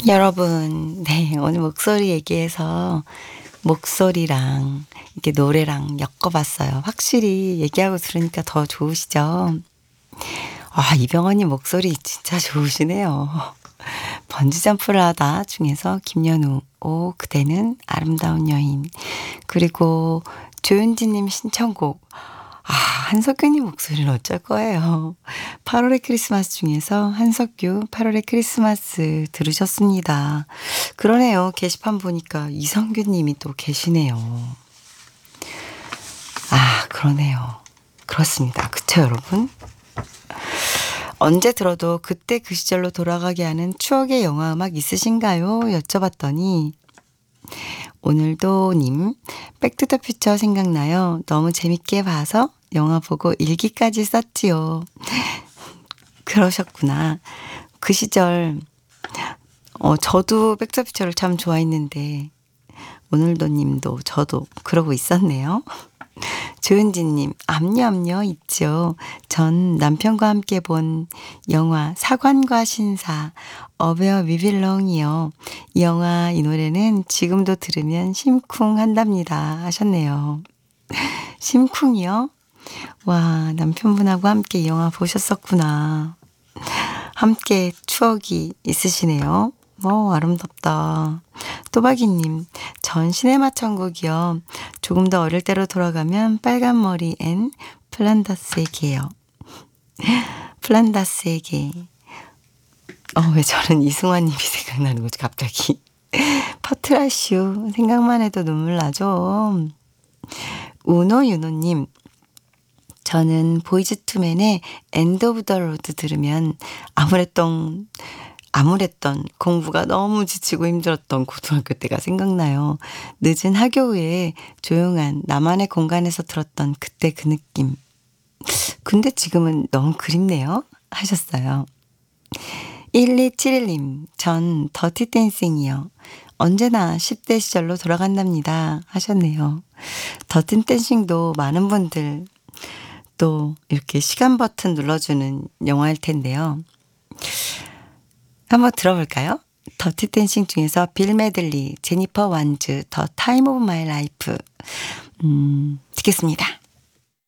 여러분, 네, 오늘 목소리 얘기해서 목소리랑 이렇게 노래랑 엮어봤어요. 확실히 얘기하고 들으니까 더 좋으시죠? 아, 이병헌님 목소리 진짜 좋으시네요. 번지점프를 하다 중에서 김연우, 오, 그대는 아름다운 여인. 그리고 조윤지님 신청곡, 아, 한석규님 목소리는 어쩔 거예요. 8월의 크리스마스 중에서 한석규 8월의 크리스마스 들으셨습니다. 그러네요. 게시판 보니까 이성규님이 또 계시네요. 아, 그러네요. 그렇습니다. 그쵸, 여러분? 언제 들어도 그때 그 시절로 돌아가게 하는 추억의 영화 음악 있으신가요? 여쭤봤더니 오늘도 님, 백투더퓨처 생각나요. 너무 재밌게 봐서 영화 보고 일기까지 썼지요. 그러셨구나. 그 시절 저도 백투더퓨처를 참 좋아했는데 오늘도 님도 저도 그러고 있었네요. 조은지님, 암요 있죠. 전 남편과 함께 본 영화 사관과 신사, 어베어 위빌렁이요. 이 영화 이 노래는 지금도 들으면 심쿵한답니다 하셨네요. 심쿵이요? 와, 남편분하고 함께 이 영화 보셨었구나. 함께 추억이 있으시네요. 아름답다. 또박이님, 전 시네마 천국이요. 조금 더 어릴 때로 돌아가면 빨간 머리 앤 플란다스의 개요. 플란다스의 개. 왜 저는 이승환님이 생각나는 거지, 갑자기. 퍼트라슈, 생각만 해도 눈물 나죠. 우노유노님, 저는 보이즈 투맨의 엔드 오브 더 로드 들으면 아무랬던 공부가 너무 지치고 힘들었던 고등학교 때가 생각나요. 늦은 학교 후에 조용한 나만의 공간에서 들었던 그때 그 느낌. 근데 지금은 너무 그립네요 하셨어요. 1271님, 전 더티 댄싱이요. 언제나 10대 시절로 돌아간답니다 하셨네요. 더티 댄싱도 많은 분들 또 이렇게 시간 버튼 눌러주는 영화일 텐데요. 한번 들어볼까요? 더티 댄싱 중에서 빌 메들리, 제니퍼 완즈, 더 타임 오브 마이 라이프 듣겠습니다.